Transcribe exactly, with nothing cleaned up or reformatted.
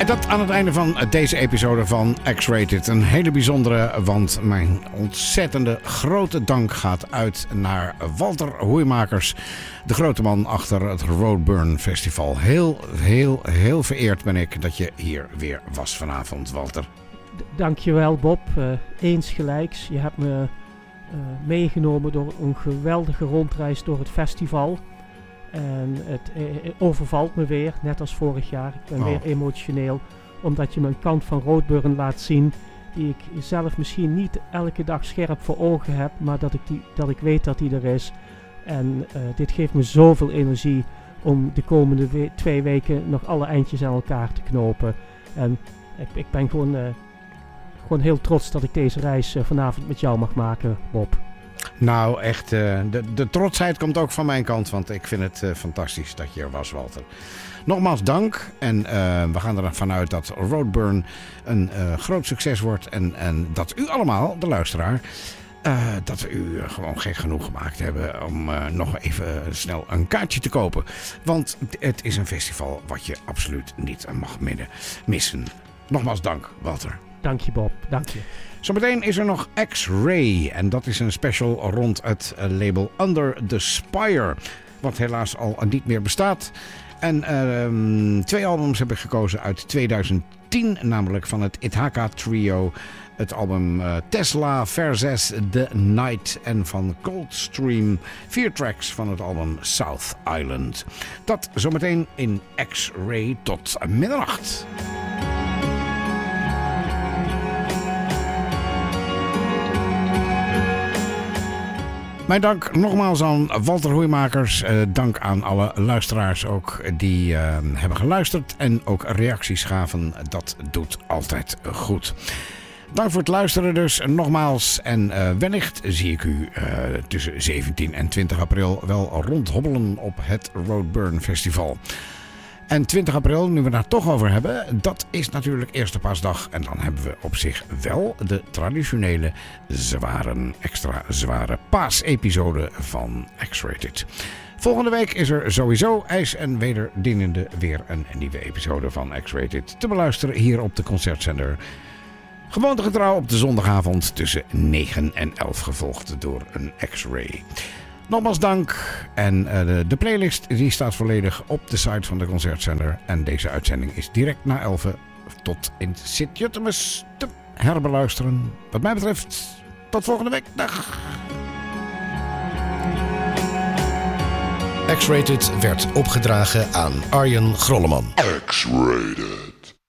Dat aan het einde van deze episode van X-Rated. Een hele bijzondere, want mijn ontzettende grote dank gaat uit naar Walter Hoeimakers. De grote man achter het Roadburn Festival. Heel, heel, heel vereerd ben ik dat je hier weer was vanavond, Walter. Dankjewel, Bob. Uh, eens gelijks. Je hebt me uh, meegenomen door een geweldige rondreis door het festival. En het uh, overvalt me weer, net als vorig jaar. Ik ben oh. weer emotioneel, omdat je me een kant van Roadburn laat zien die ik zelf misschien niet elke dag scherp voor ogen heb, maar dat ik, die, dat ik weet dat die er is. En uh, dit geeft me zoveel energie om de komende we- twee weken nog alle eindjes aan elkaar te knopen. En ik, ik ben gewoon, uh, gewoon heel trots dat ik deze reis uh, vanavond met jou mag maken, Bob. Nou, echt, uh, de, de trotsheid komt ook van mijn kant, want ik vind het uh, fantastisch dat je er was, Walter. Nogmaals dank en uh, we gaan ervan uit dat Roadburn een uh, groot succes wordt en, en dat u allemaal, de luisteraar, uh, dat we u gewoon gek genoeg gemaakt hebben om uh, nog even uh, snel een kaartje te kopen. Want het is een festival wat je absoluut niet mag missen. Nogmaals dank, Walter. Dank je, Bob. Dank je. Zometeen is er nog X-Ray en dat is een special rond het uh, label Under the Spire, wat helaas al niet meer bestaat. En uh, twee albums heb ik gekozen uit tweeduizend tien, namelijk van het Ithaka Trio, het album uh, Tesla versus The Night en van Coldstream, vier tracks van het album South Island. Dat zometeen in X-Ray tot middernacht. Mijn dank nogmaals aan Walter Hoeimakers. Uh, dank aan alle luisteraars ook die uh, hebben geluisterd en ook reacties gaven. Dat doet altijd goed. Dank voor het luisteren dus nogmaals. En uh, wellicht zie ik u uh, tussen zeventien en twintig april wel rondhobbelen op het Roadburn Festival. En twintig april, nu we het daar toch over hebben, dat is natuurlijk Eerste Paasdag. En dan hebben we op zich wel de traditionele zware, extra zware paasepisode van X-Rated. Volgende week is er sowieso ijs en wederdienende weer een nieuwe episode van X-Rated te beluisteren hier op de concertzender. Gewoontegetrouw op de zondagavond tussen negen en elf, gevolgd door een X-Ray. Nogmaals dank en uh, de, de playlist die staat volledig op de site van de concertzender. En deze uitzending is direct na elf tot in Sint-Jutemus te herbeluisteren. Wat mij betreft, tot volgende week. Dag! X-Rated werd opgedragen aan Arjen Grolleman. X-Rated.